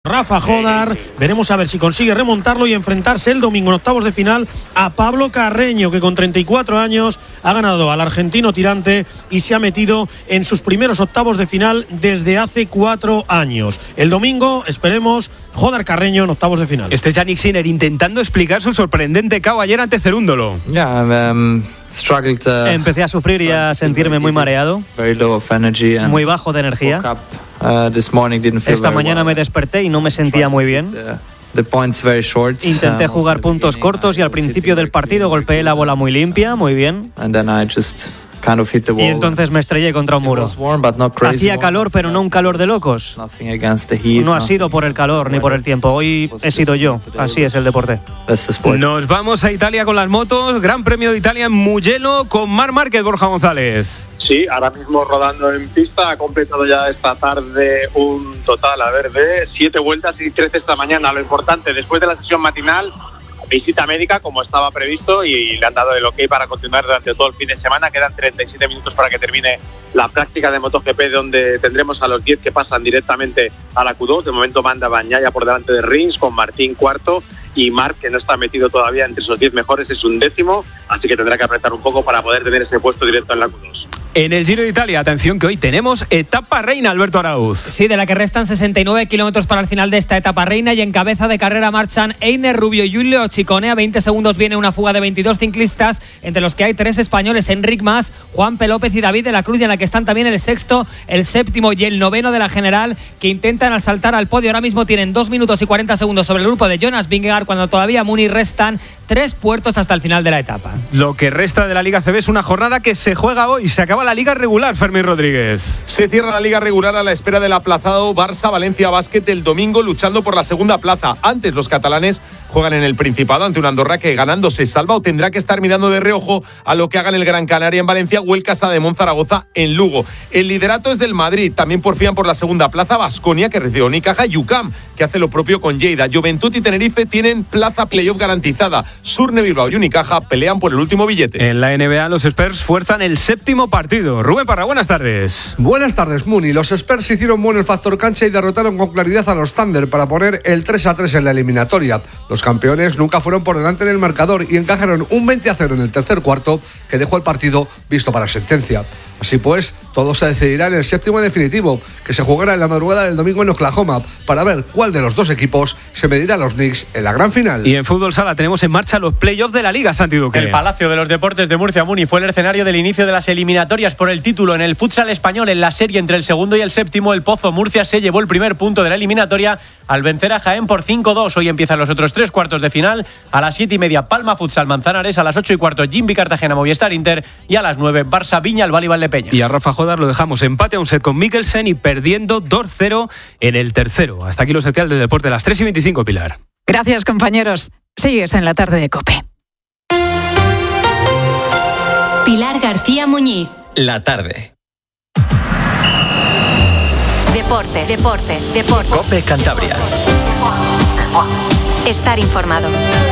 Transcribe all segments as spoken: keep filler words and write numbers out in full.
Rafa Jodar, veremos a ver si consigue remontarlo y enfrentarse el domingo en octavos de final a Pablo Carreño, que con treinta y cuatro años ha ganado al argentino tirante y se ha metido en sus primeros octavos de final desde hace cuatro años. El domingo, esperemos, Jodar Carreño en octavos de final. Este es Yannick Sinner intentando explicar su sorprendente KO ayer ante Cerúndolo. Yeah, um... Empecé a sufrir y a sentirme muy mareado, muy bajo de energía. Esta mañana me desperté y no me sentía muy bien. Intenté jugar puntos cortos y al principio del partido golpeé la bola muy limpia, muy bien. Y entonces me estrellé contra un muro. Hacía calor, pero no un calor de locos. No ha sido por el calor ni por el tiempo. Hoy he sido yo. Así es el deporte. Nos vamos a Italia con las motos. Gran Premio de Italia en Mugello con Marc Márquez, Borja González. Sí, ahora mismo rodando en pista. Ha completado ya esta tarde un total, a ver, de siete vueltas y trece esta mañana. Lo importante, después de la sesión matinal, visita médica como estaba previsto y le han dado el ok para continuar durante todo el fin de semana. Quedan treinta y siete minutos para que termine la práctica de MotoGP, donde tendremos a los diez que pasan directamente a la Q dos. De momento manda Bagnaia por delante de Rins, con Martín cuarto, y Marc, que no está metido todavía entre esos diez mejores, es un décimo, así que tendrá que apretar un poco para poder tener ese puesto directo en la Q dos. En el Giro de Italia, atención que hoy tenemos etapa reina, Alberto Arauz. Sí, de la que restan sesenta y nueve kilómetros para el final de esta etapa reina, y en cabeza de carrera marchan Einer Rubio y Giulio Ciccone. A veinte segundos viene una fuga de veintidós ciclistas, entre los que hay tres españoles: Enric Mas, Juan P. López y David de la Cruz, y en la que están también el sexto, el séptimo y el noveno de la general, que intentan saltar al podio. Ahora mismo tienen dos minutos y cuarenta segundos sobre el grupo de Jonas Vingegaard, cuando todavía Muni restan tres puertos hasta el final de la etapa. Lo que resta de la Liga C B es una jornada que se juega hoy. Se acaba la Liga regular, Fermín Rodríguez. Se cierra la Liga regular a la espera del aplazado Barça-Valencia Basket del domingo, luchando por la segunda plaza. Antes, los catalanes juegan en el Principado ante una Andorra que ganando se salva o tendrá que estar mirando de reojo a lo que hagan el Gran Canaria en Valencia o el Casademont Zaragoza en Lugo. El liderato es del Madrid. También porfían por la segunda plaza Baskonia, que recibe Unicaja, y U C A M, que hace lo propio con Lleida. Juventud y Tenerife tienen plaza playoff garantizada. Surne, Bilbao y Unicaja pelean por el último billete. En la N B A, los Spurs fuerzan el séptimo partido. Rubén Parra, buenas tardes. Buenas tardes, Muni. Los Spurs hicieron bueno el factor cancha y derrotaron con claridad a los Thunder para poner el tres a tres en la eliminatoria. Los campeones nunca fueron por delante en el marcador y encajaron un veinte a cero en el tercer cuarto, que dejó el partido visto para sentencia. Así pues, todo se decidirá en el séptimo definitivo, que se jugará en la madrugada del domingo en Oklahoma, para ver cuál de los dos equipos se medirá a los Knicks en la gran final. Y en fútbol sala tenemos en marcha los playoffs de la Liga, Santi Duque. El Palacio de los Deportes de Murcia, Muni, fue el escenario del inicio de las eliminatorias por el título en el futsal español. En la serie entre el segundo y el séptimo, el Pozo Murcia se llevó el primer punto de la eliminatoria al vencer a Jaén por cinco dos. Hoy empiezan los otros tres cuartos de final. A las siete y media, Palma Futsal Manzanares. A las ocho y cuarto, Jimby Cartagena Movistar Inter. Y a las nueve, Barça Viña Albal y Valdepeñas. Y a Rafa Jodar lo dejamos empate a un set con Mikkelsen y perdiendo dos cero en el tercero. Hasta aquí lo especial del deporte a las tres y veinticinco, Pilar. Gracias, compañeros. Sigues en la tarde de COPE. Pilar García Muñiz. La tarde. Deportes, deportes, deportes. COPE Cantabria. Estar informado.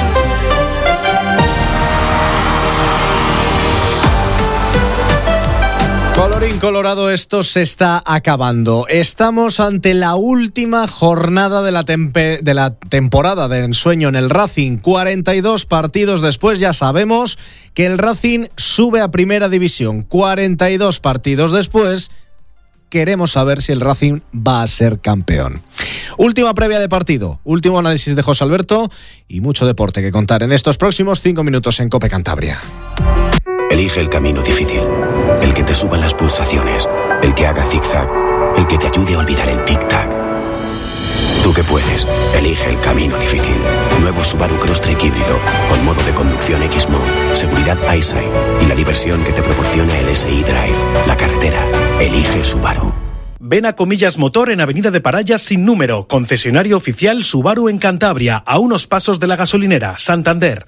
Colorín colorado, esto se está acabando. Estamos ante la última jornada de la, tempe- de la temporada de ensueño en el Racing. cuarenta y dos partidos después ya sabemos que el Racing sube a primera división. cuarenta y dos partidos después queremos saber si el Racing va a ser campeón. Última previa de partido, último análisis de José Alberto y mucho deporte que contar en estos próximos cinco minutos en COPE Cantabria. Elige el camino difícil, el que te suba las pulsaciones, el que haga zigzag, el que te ayude a olvidar el tic-tac. Tú que puedes, elige el camino difícil. Nuevo Subaru Crosstrek híbrido, con modo de conducción X-Mode, seguridad EyeSight y la diversión que te proporciona el S I Drive. La carretera, elige Subaru. Ven a Comillas Motor en Avenida de Parayas sin número, concesionario oficial Subaru en Cantabria, a unos pasos de la gasolinera, Santander.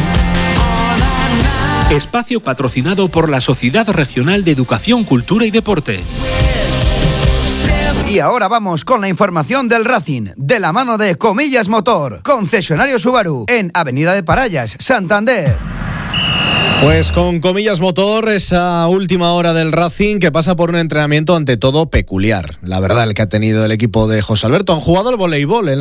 Espacio patrocinado por la Sociedad Regional de Educación, Cultura y Deporte. Y ahora vamos con la información del Racing, de la mano de Comillas Motor, concesionario Subaru, en Avenida de Parayas, Santander. Pues con comillas motor, esa última hora del Racing que pasa por un entrenamiento ante todo peculiar. La verdad, el que ha tenido el equipo de José Alberto. Han jugado al voleibol en